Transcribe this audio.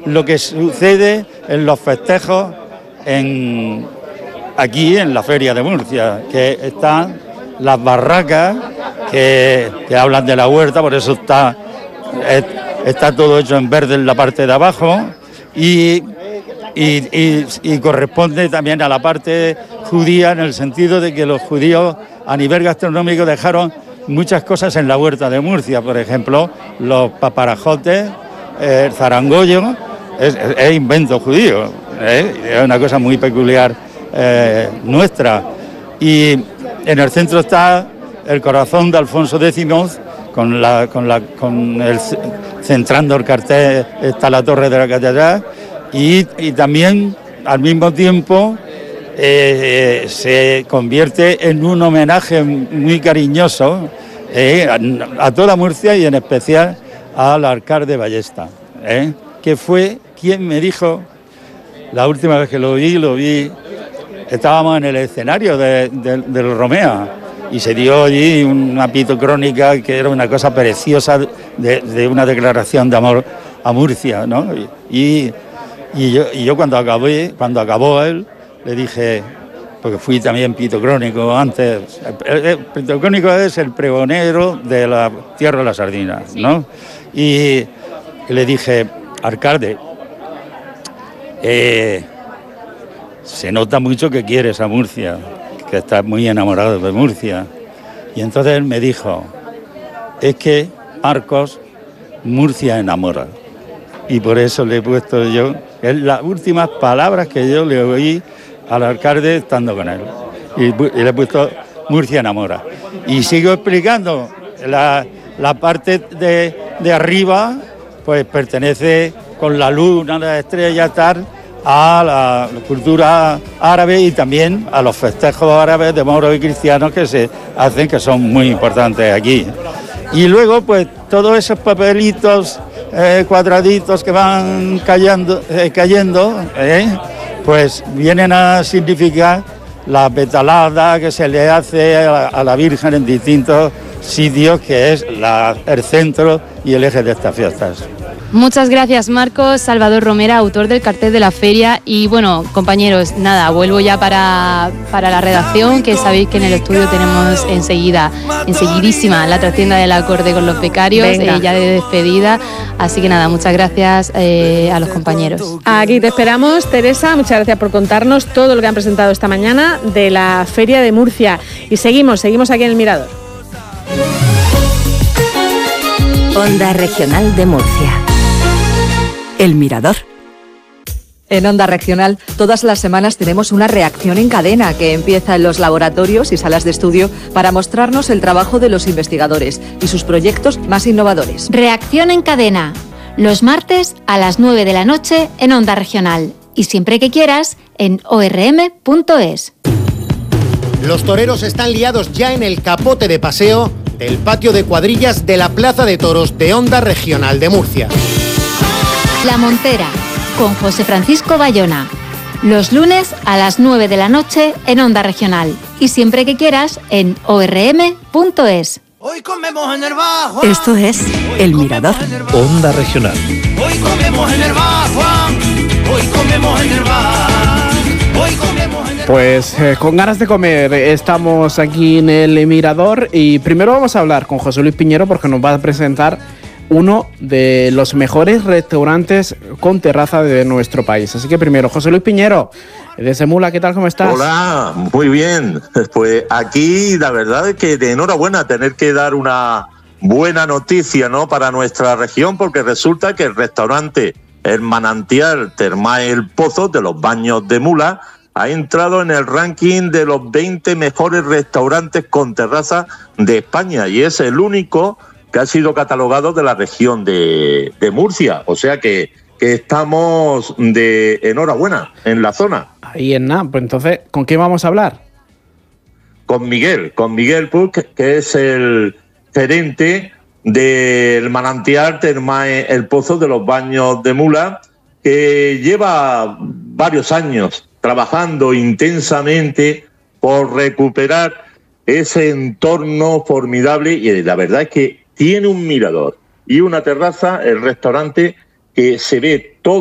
lo que sucede en los festejos aquí en la Feria de Murcia, que están las barracas que hablan de la huerta, por eso está todo hecho en verde en la parte de abajo y corresponde también a la parte judía, en el sentido de que los judíos a nivel gastronómico dejaron muchas cosas en la huerta de Murcia, por ejemplo los paparajotes, el zarangollo, es invento judío, es una cosa muy peculiar nuestra. Y en el centro está el corazón de Alfonso X, centrando el cartel está la torre de la catedral, y también al mismo tiempo se convierte en un homenaje muy cariñoso a toda Murcia y en especial al alcalde Ballesta, que fue quien me dijo, la última vez que lo vi, estábamos en el escenario del Romea y se dio allí una pitocrónica que era una cosa preciosa de una declaración de amor a Murcia, ¿no? Y yo cuando acabó él, le dije, porque fui también pitocrónico antes, el pitocrónico es el pregonero de la Tierra de las Sardinas, ¿no? Y le dije, alcalde, se nota mucho que quieres a Murcia, que estás muy enamorado de Murcia. Y entonces él me dijo, es que, Marcos, Murcia enamora. Y por eso le he puesto yo, es las últimas palabras que yo le oí al alcalde estando con él. Y le he puesto Murcia enamora. Y sigo explicando, la parte de arriba, pues pertenece con la luna, la estrella, tal, a la cultura árabe y también a los festejos árabes de moros y cristianos que se hacen, que son muy importantes aquí. Y luego, pues, todos esos papelitos cuadraditos que van cayendo, pues vienen a significar la petalada que se le hace a la Virgen en distintos sitios, que es el centro y el eje de estas fiestas. Muchas gracias, Marcos. Salvador Romera, autor del cartel de la feria. Y bueno, compañeros, nada, vuelvo ya para la redacción, que sabéis que en el estudio tenemos enseguidísima la trastienda del acorde con los becarios, ya de despedida. Así que nada, muchas gracias a los compañeros. Aquí te esperamos, Teresa. Muchas gracias por contarnos todo lo que han presentado esta mañana de la Feria de Murcia. Y seguimos aquí en el Mirador. Onda Regional de Murcia. El Mirador. En Onda Regional, todas las semanas tenemos una reacción en cadena que empieza en los laboratorios y salas de estudio para mostrarnos el trabajo de los investigadores y sus proyectos más innovadores. Reacción en cadena, los martes a las 9 de la noche en Onda Regional y siempre que quieras en orm.es. Los toreros están liados ya en el capote de paseo del patio de cuadrillas de la Plaza de Toros de Onda Regional de Murcia. La Montera, con José Francisco Bayona. Los lunes a las 9 de la noche en Onda Regional. Y siempre que quieras en orm.es. Hoy comemos en el Bajo. Esto es El Mirador. Onda Regional. Hoy comemos en el Bajo. Hoy comemos en el Bajo. Hoy comemos en el Bajo. Pues con ganas de comer estamos aquí en El Mirador. Y primero vamos a hablar con José Luis Piñero porque nos va a presentar uno de los mejores restaurantes con terraza de nuestro país. Así que primero, José Luis Piñero, desde Mula, ¿qué tal? ¿Cómo estás? Hola, muy bien. Pues aquí la verdad es que de enhorabuena tener que dar una buena noticia, ¿no?, para nuestra región, porque resulta que el restaurante El Manantial Termal El Pozo de los Baños de Mula ha entrado en el ranking de los 20 mejores restaurantes con terraza de España y es el único que ha sido catalogado de la región de Murcia. O sea que estamos de enhorabuena en la zona. Ahí en nada. Pues entonces, ¿con quién vamos a hablar? Con Miguel Puig, que es el gerente del Manantial Termal El Pozo de los Baños de Mula, que lleva varios años trabajando intensamente por recuperar ese entorno formidable y la verdad es que tiene un mirador y una terraza, el restaurante, que se ve todo